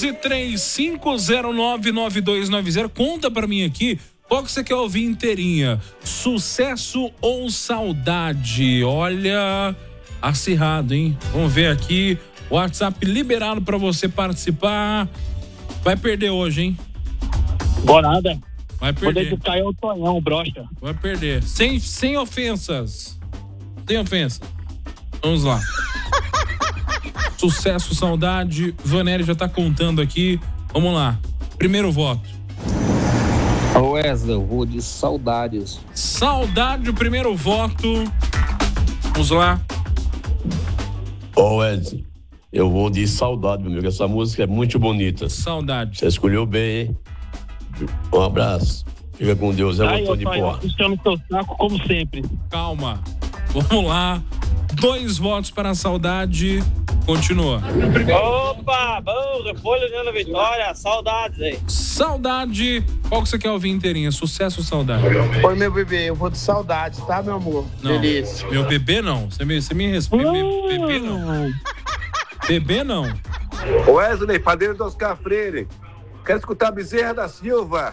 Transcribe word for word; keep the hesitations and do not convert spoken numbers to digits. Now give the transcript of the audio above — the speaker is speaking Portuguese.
onze três cinco zero nove nove dois nove zero. Conta pra mim aqui qual que você quer ouvir inteirinha. Sucesso ou saudade? Olha, acirrado, hein? Vamos ver aqui. WhatsApp liberado pra você participar. Vai perder hoje, hein? Boa nada. Vai Vou perder. dedicar ao Tonhão, brocha. Vai perder. Sem, sem ofensas. Sem ofensa. Vamos lá. Sucesso, saudade. Vanério já tá contando aqui. Vamos lá. Primeiro voto. Ô Wesley, eu vou de saudades. Saudade, o primeiro voto. Vamos lá. Ô Wesley, eu vou de saudade, meu amigo. Essa música é muito bonita. Saudade. Você escolheu bem, hein? Um abraço. Fica com Deus. É o Aí, Antônio pai, Porra. puxando seu saco, como sempre. Calma. Vamos lá. Dois votos para a saudade. Continua. Opa, bom, Repolho ganhando a vitória, saudades aí. Saudade. Qual que você quer ouvir inteirinha? Sucesso ou saudade? Oi, meu bebê, eu vou de saudade, tá, meu amor? Não. Delícia. Meu bebê não. Você me, você me respeita. Be- Bebê não. Bebê não. Wesley, padeiro do Oscar Freire. Quero escutar Bezerra da Silva.